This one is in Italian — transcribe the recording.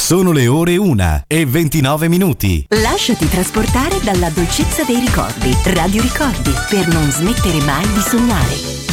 Sono le ore 1:29. Lasciati trasportare dalla dolcezza dei ricordi. Radio Ricordi, per non smettere mai di sognare.